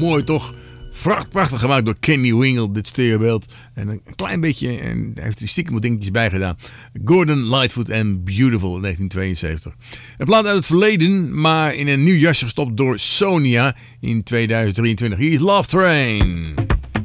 Mooi toch? Prachtig gemaakt door Kenny Wingle, dit stereobeeld. En een klein beetje, en hij heeft er stiekem wat dingetjes bij gedaan. Gordon Lightfoot en Beautiful in 1972. Een plaat uit het verleden, maar in een nieuw jasje gestopt door Sonia in 2023. Hier is Love Train.